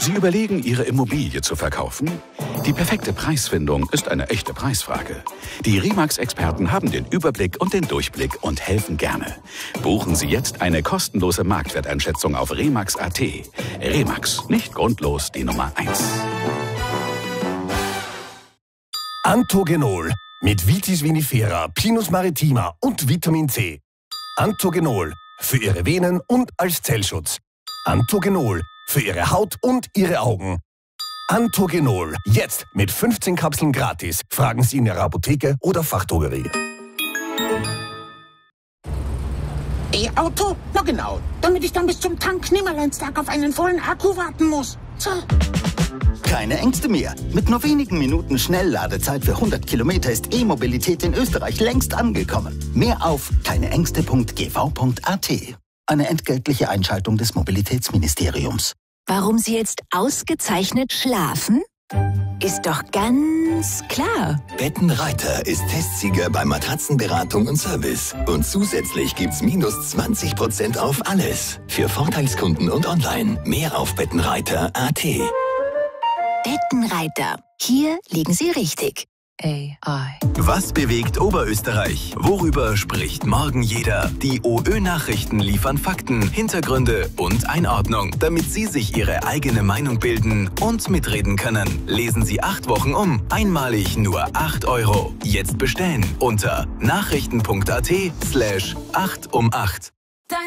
Sie überlegen, Ihre Immobilie zu verkaufen? Die perfekte Preisfindung ist eine echte Preisfrage. Die Remax-Experten haben den Überblick und den Durchblick und helfen gerne. Buchen Sie jetzt eine kostenlose Marktwerteinschätzung auf remax.at. Remax, nicht grundlos die Nummer 1. Antogenol mit Vitis vinifera, Pinus maritima und Vitamin C. Antogenol für Ihre Venen und als Zellschutz. Antogenol für Ihre Haut und Ihre Augen. Antogenol, jetzt mit 15 Kapseln gratis. Fragen Sie in Ihrer Apotheke oder Fachdrogerie. E-Auto? Na genau, damit ich dann bis zum Tank-Nimmerleinstag auf einen vollen Akku warten muss. So. Keine Ängste mehr. Mit nur wenigen Minuten Schnellladezeit für 100 Kilometer ist E-Mobilität in Österreich längst angekommen. Mehr auf keineängste.gv.at. Eine entgeltliche Einschaltung des Mobilitätsministeriums. Warum Sie jetzt ausgezeichnet schlafen? Ist doch ganz klar. Bettenreiter ist Testsieger bei Matratzenberatung und Service. Und zusätzlich gibt's minus 20% auf alles. Für Vorteilskunden und online. Mehr auf bettenreiter.at. Bettenreiter. Hier liegen Sie richtig. AI. Was bewegt Oberösterreich? Worüber spricht morgen jeder? Die OÖ-Nachrichten liefern Fakten, Hintergründe und Einordnung, damit Sie sich Ihre eigene Meinung bilden und mitreden können. Lesen Sie 8 Wochen um. Einmalig nur 8 €. Jetzt bestellen unter nachrichten.at/8 um 8.